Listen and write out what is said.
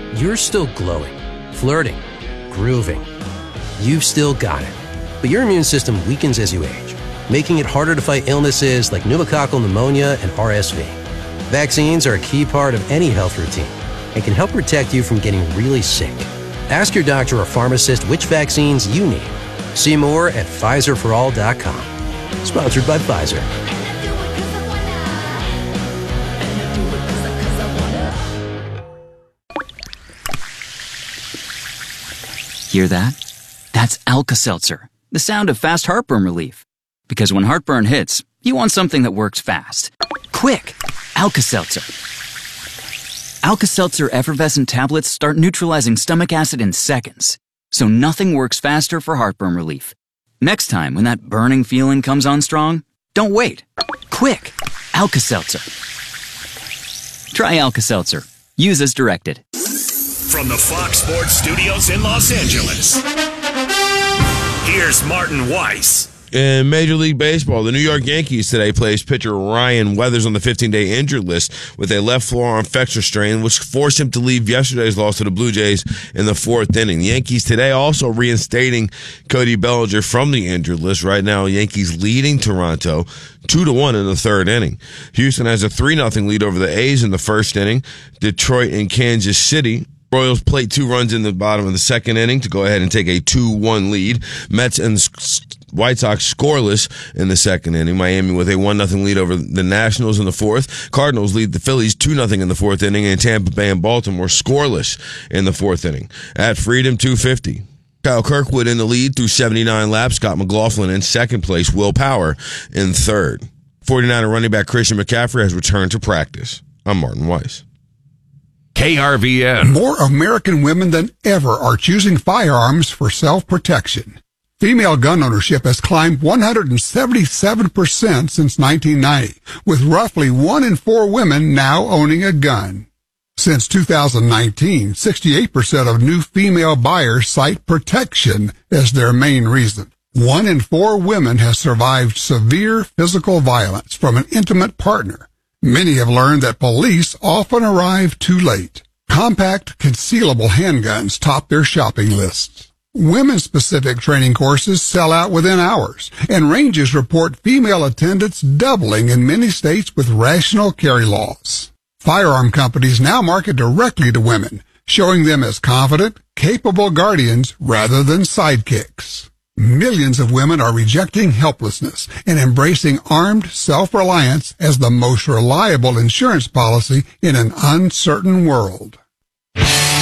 You're still glowing, flirting, grooving. You've still got it. But your immune system weakens as you age, making it harder to fight illnesses like pneumococcal pneumonia and RSV. Vaccines are a key part of any health routine and can help protect you from getting really sick. Ask your doctor or pharmacist which vaccines you need. See more at PfizerForAll.com. Sponsored by Pfizer. Hear that? That's Alka-Seltzer, the sound of fast heartburn relief. Because when heartburn hits, you want something that works fast. Quick! Alka-Seltzer. Alka-Seltzer effervescent tablets start neutralizing stomach acid in seconds, so nothing works faster for heartburn relief. Next time when that burning feeling comes on strong, don't wait. Quick! Alka-Seltzer. Try Alka-Seltzer. Use as directed. From the Fox Sports Studios in Los Angeles, here's Martin Weiss. In Major League Baseball, the New York Yankees today placed pitcher Ryan Weathers on the 15-day injured list with a left forearm flexor strain, which forced him to leave yesterday's loss to the Blue Jays in the fourth inning. The Yankees today also reinstating Cody Bellinger from the injured list. Right now, Yankees leading Toronto 2-1 in the third inning. Houston has a 3-0 lead over the A's in the first inning. Detroit and Kansas City. Royals played 2 runs in the bottom of the second inning to go ahead and take a 2-1 lead. Mets and White Sox scoreless in the second inning. Miami with a 1-0 lead over the Nationals in the fourth. Cardinals lead the Phillies 2-0 in the fourth inning, and Tampa Bay and Baltimore scoreless in the fourth inning. At Freedom 250. Kyle Kirkwood in the lead through 79 laps. Scott McLaughlin in second place. Will Power in third. 49er running back Christian McCaffrey has returned to practice. I'm Martin Weiss. KRVN. More American women than ever are choosing firearms for self-protection. Female gun ownership has climbed 177% since 1990, with roughly 1 in 4 women now owning a gun. Since 2019, 68% of new female buyers cite protection as their main reason. 1 in 4 women has survived severe physical violence from an intimate partner. Many have learned that police often arrive too late. Compact, concealable handguns top their shopping lists. Women-specific training courses sell out within hours, and ranges report female attendance doubling in many states with rational carry laws. Firearm companies now market directly to women, showing them as confident, capable guardians rather than sidekicks. Millions of women are rejecting helplessness and embracing armed self-reliance as the most reliable insurance policy in an uncertain world.